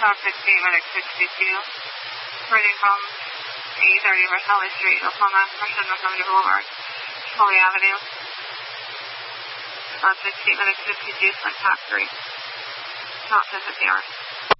Traffic Medic 62. Reporting from 830 West Holly Street, Oklahoma, Mission Montgomery Boulevard, Holly Avenue. Traffic Medic 52, Flint Top 3. Top 10 50 hours.